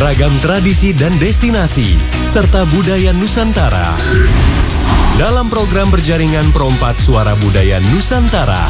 Ragam tradisi dan destinasi, serta budaya Nusantara. Dalam program berjaringan Pro4 Suara Budaya Nusantara.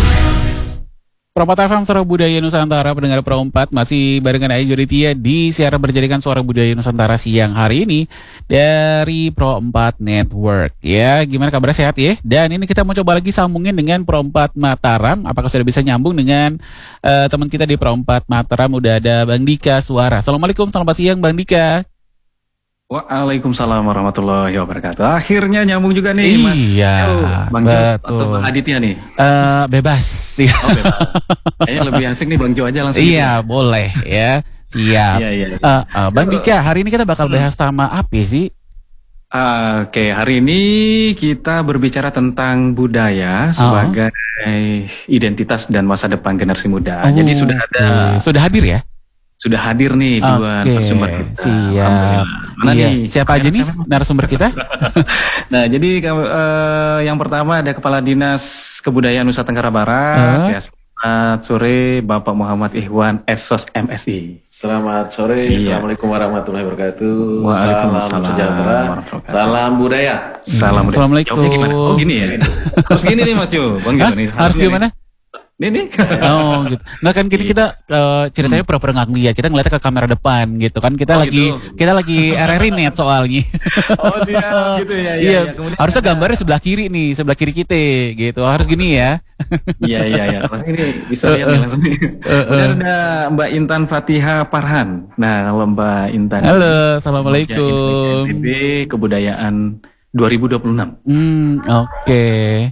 Pro4 FM Suara Budaya Nusantara, pendengar Pro4 masih barengan Ayu Joditia di siaran berjaringan Suara Budaya Nusantara siang hari ini dari Pro4 Network. Ya, gimana kabar, sehat ya? Dan ini kita mau coba lagi sambungin dengan Pro4 Mataram. Apakah sudah bisa nyambung dengan teman kita di Pro4 Mataram? Udah ada Bang Dika Suara. Assalamualaikum, selamat siang Bang Dika. Waalaikumsalam warahmatullahi wabarakatuh. Akhirnya nyambung juga nih, Mas. Iya, Bang Jo betul. atau Bang Aditya nih? Bebas. Oh, bebas. Kayaknya lebih asik nih Bang Jo aja langsung. Iya, boleh ya. Siap. Iya. Bang Dika, hari ini kita bakal bahas tema apa sih? Oke, hari ini kita berbicara tentang budaya sebagai identitas dan masa depan generasi muda. Jadi sudah hadir ya? Sudah hadir nih dua narasumber kita. Siap. Mana nih? Siapa aja nih narasumber kita? Nah, jadi yang pertama ada Kepala Dinas Kebudayaan Nusa Tenggara Barat. Ya, selamat sore Bapak Muhammad Ikhwan, Esos MSI. Selamat sore. Assalamualaikum warahmatullahi wabarakatuh. Waalaikumsalam. Salam sejahtera. Salam budaya. Salam budaya. Assalamualaikum. Jawabnya gimana? Oh gini ya. Harus gini nih Mas Jo. Bang Jo nih. Harus gimana? Nih. Oh gitu. Nah kan gini kita ceritanya pura-pura nggak ngeliat, kita ngeliatnya ke kamera depan gitu kan. Kita lagi RRI net soalnya. Oh iya gitu ya. Iya. Harusnya gambarnya sebelah kiri nih, sebelah kiri kita gitu. Harus gini ya. Iya. Ini bisa lihat nih langsung. Kemudian ada Mbak Intan Fatiha Farhan. Nah kalau Mbak Intan. Halo, assalamualaikum. NTB Kebudayaan 2026. Oke.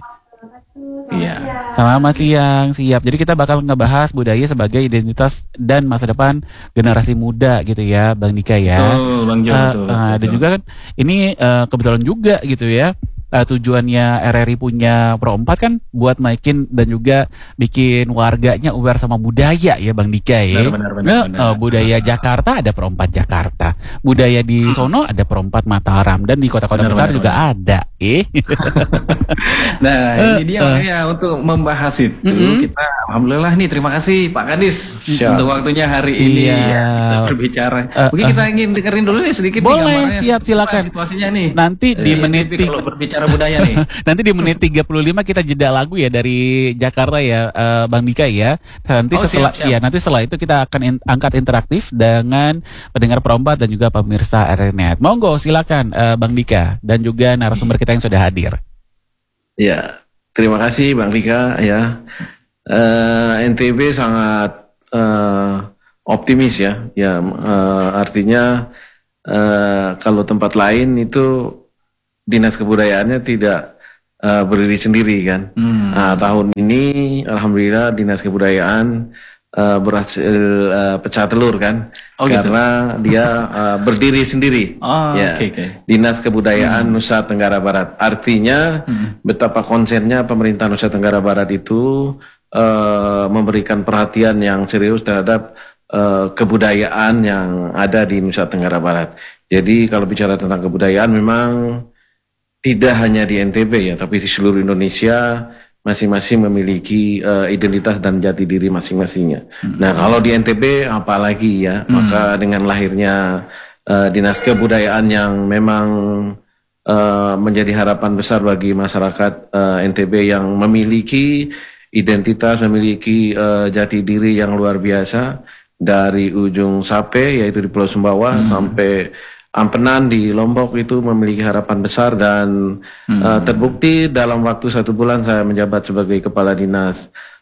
Iya. Selamat siang, siap. Jadi kita bakal ngebahas budaya sebagai identitas dan masa depan generasi muda gitu ya, Bang Dika ya. Betul, Bang Jo, betul. Dan juga kan ini kebetulan juga gitu ya. Tujuannya RRI punya Pro4 kan buat naikin dan juga bikin warganya aware sama budaya ya Bang Dika ya. Benar. Budaya Jakarta ada Pro4 Jakarta, budaya di sono ada Pro4 Mataram, dan di kota-kota besar juga ada. Nah ini dia makanya untuk membahas itu kita alhamdulillah nih, terima kasih Pak Kadis untuk waktunya hari ini ya, kita berbicara. Mungkin kita ingin dengerin dulu nih sedikit. Boleh, siap, silakan. Situasinya nih. Nanti di menit kalau berbicara budaya nih. Nanti di menit 35 kita jeda lagu ya dari Jakarta ya, Bang Dika ya. Nanti siap. Nanti setelah itu kita akan angkat interaktif dengan pendengar Pro4 dan juga pemirsa RRI. Monggo silakan Bang Dika dan juga narasumber kita yang sudah hadir. Ya, terima kasih Bang Dika ya. NTB sangat optimis ya. Artinya kalau tempat lain itu Dinas Kebudayaannya tidak berdiri sendiri kan. Nah, tahun ini alhamdulillah Dinas Kebudayaan berhasil pecah telur kan, karena dia berdiri sendiri. Dinas Kebudayaan Nusa Tenggara Barat. Artinya betapa konsennya pemerintah Nusa Tenggara Barat itu memberikan perhatian yang serius terhadap kebudayaan yang ada di Nusa Tenggara Barat. Jadi kalau bicara tentang kebudayaan memang tidak hanya di NTB ya, tapi di seluruh Indonesia masing-masing memiliki identitas dan jati diri masing-masingnya. Nah kalau di NTB apalagi ya, maka dengan lahirnya Dinas Kebudayaan yang memang menjadi harapan besar bagi masyarakat NTB yang memiliki identitas, memiliki jati diri yang luar biasa dari ujung Sape yaitu di Pulau Sumbawa sampai Ampenan di Lombok itu memiliki harapan besar dan terbukti dalam waktu 1 bulan saya menjabat sebagai Kepala Dinas